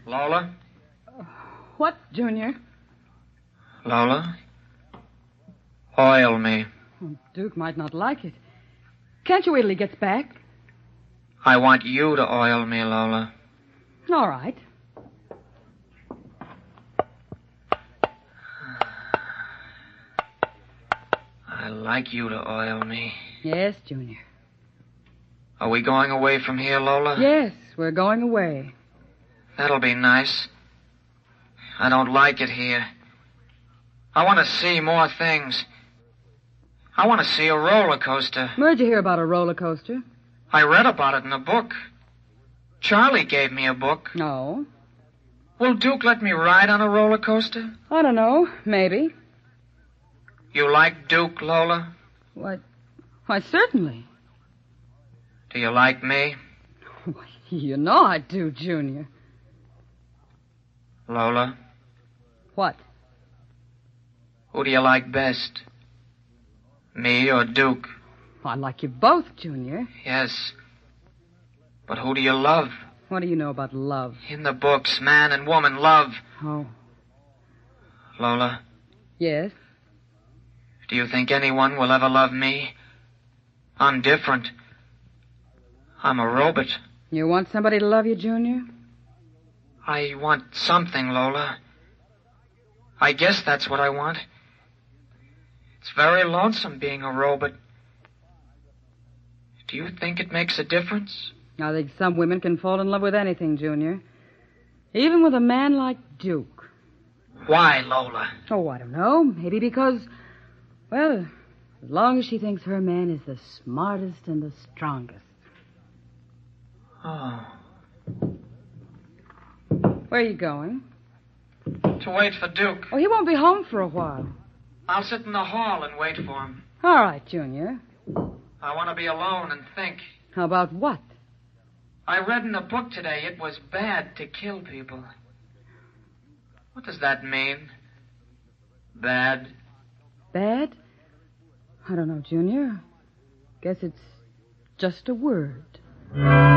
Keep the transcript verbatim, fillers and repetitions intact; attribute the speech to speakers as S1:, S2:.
S1: Lola?
S2: What, Junior?
S1: Lola? Oil me.
S2: Oh, Duke might not like it. Can't you wait till he gets back?
S1: I want you to oil me, Lola.
S2: All right.
S1: I like you to oil me.
S2: Yes, Junior.
S1: Are we going away from here, Lola?
S2: Yes, we're going away.
S1: That'll be nice. I don't like it here. I want to see more things. I want to see a roller coaster.
S2: Where'd you hear about a roller coaster?
S1: I read about it in a book. Charlie gave me a book.
S2: No.
S1: Will Duke let me ride on a roller coaster?
S2: I don't know. Maybe.
S1: You like Duke, Lola?
S2: Why, why, certainly.
S1: Do you like me?
S2: You know I do, Junior.
S1: Lola?
S2: What?
S1: Who do you like best? Me or Duke?
S2: I like you both, Junior.
S1: Yes. But who do you love?
S2: What do you know about love?
S1: In the books, man and woman love.
S2: Oh.
S1: Lola?
S2: Yes?
S1: Do you think anyone will ever love me? I'm different. I'm a robot.
S2: You want somebody to love you, Junior?
S1: I want something, Lola. I guess that's what I want. It's very lonesome being a robot. Do you think it makes a difference?
S2: I think some women can fall in love with anything, Junior. Even with a man like Duke.
S1: Why, Lola?
S2: Oh, I don't know. Maybe because, well, as long as she thinks her man is the smartest and the strongest.
S1: Oh.
S2: Where are you going?
S1: To wait for Duke.
S2: Oh, he won't be home for a while.
S1: I'll sit in the hall and wait for him.
S2: All right, Junior.
S1: I want to be alone and think.
S2: How about what?
S1: I read in a book today it was bad to kill people. What does that mean? Bad?
S2: Bad? I don't know, Junior. Guess it's just a word.